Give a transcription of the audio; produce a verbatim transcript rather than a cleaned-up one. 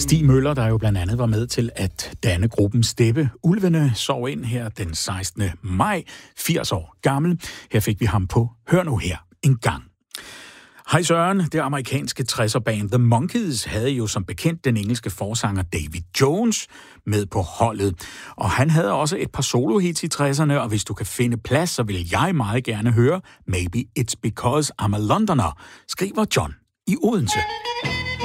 Stig Møller, der jo blandt andet var med til at danne gruppen Steppe Ulvene, sov ind her den sekstende maj, firs år gammel. Her fik vi ham på Hør nu her en gang. Hej Søren, det amerikanske tresser-band The Monkees havde jo som bekendt den engelske forsanger David Jones med på holdet. Og han havde også et par solo-hits i tresserne, og hvis du kan finde plads, så vil jeg meget gerne høre Maybe It's Because I'm a Londoner, skriver John i Odense.